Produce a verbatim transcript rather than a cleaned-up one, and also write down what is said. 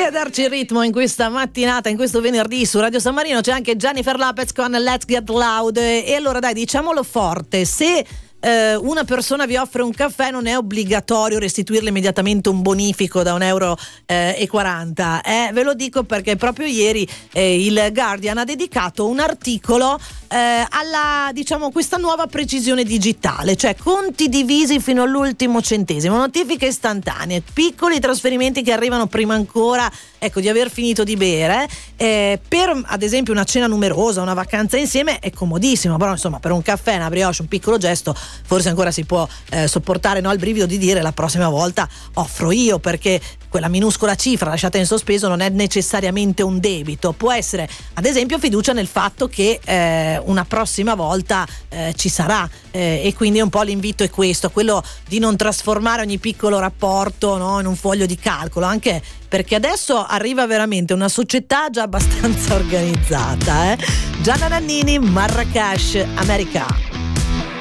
E darci il ritmo in questa mattinata, in questo venerdì su Radio San Marino c'è anche Jennifer Lopez con Let's Get Loud. E allora dai, diciamolo forte, se eh, una persona vi offre un caffè non è obbligatorio restituirle immediatamente un bonifico da un euro eh, e quaranta. Eh, ve lo dico perché proprio ieri eh, il Guardian ha dedicato un articolo eh, alla, diciamo, questa nuova precisione digitale, cioè conti divisi fino all'ultimo centesimo, notifiche istantanee, piccoli trasferimenti che arrivano prima ancora, ecco, di aver finito di bere. Eh, per ad esempio una cena numerosa, una vacanza insieme è comodissimo, però insomma per un caffè, una brioche, un piccolo gesto forse ancora si può eh, sopportare, no, il brivido di dire la prossima volta offro io, perché quella minuscola cifra lasciata in sospeso non è necessariamente un debito, può essere ad esempio fiducia nel fatto che eh, una prossima volta eh, ci sarà, eh, e quindi un po' l'invito è questo, quello di non trasformare ogni piccolo rapporto, no, in un foglio di calcolo, anche perché adesso arriva veramente una società già abbastanza organizzata. eh? Gianna Nannini, Marrakesh, America.